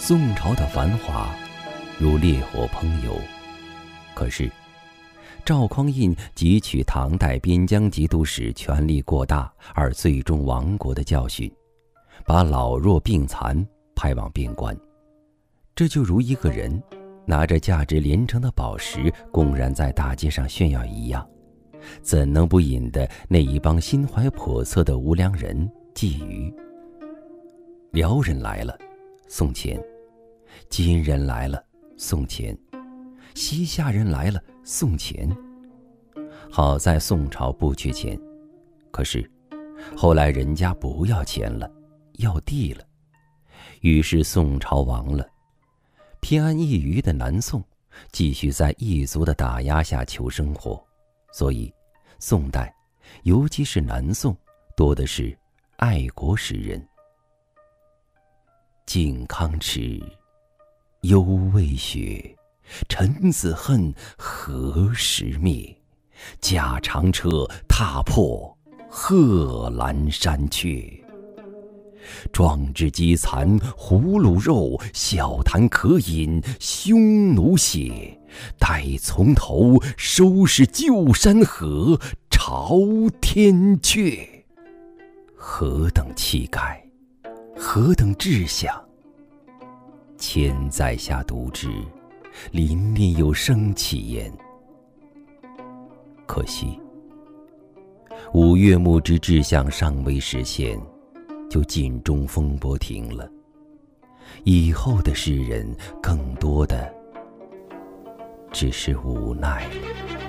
宋朝的繁华如烈火烹油，可是赵匡胤汲取唐代边疆节度使权力过大而最终亡国的教训，把老弱病残派往边关。这就如一个人拿着价值连城的宝石公然在大街上炫耀一样，怎能不引得那一帮心怀叵测的无良人觊觎？辽人来了，送钱；金人来了，送钱；西夏人来了，送钱。好在宋朝不缺钱，可是后来人家不要钱了，要地了，于是宋朝亡了。偏安一隅的南宋继续在异族的打压下求生活，所以宋代，尤其是南宋，多的是爱国诗人。靖康耻，犹未雪，臣子恨，何时灭？驾长车，踏破贺兰山缺。壮志饥残胡虏肉，笑谈渴饮匈奴血。待从头，收拾旧山河，朝天阙。何等气概，何等志向！千载下读之，临念有生气焉。可惜五岳牧之志向尚未实现，就尽中风波停了。以后的诗人更多的只是无奈了。